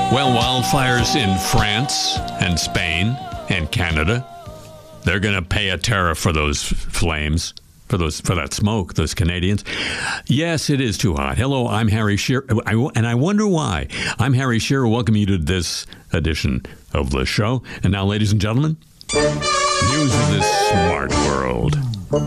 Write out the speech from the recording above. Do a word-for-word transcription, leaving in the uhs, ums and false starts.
Well, wildfires in France and Spain and Canada, they're going to pay a tariff for those flames, for those for that smoke, those Canadians. Yes, it is too hot. Hello, I'm Harry Shearer, I, and I wonder why. I'm Harry Shearer. Welcome you to this edition of the show. And now, ladies and gentlemen, news of this smart world.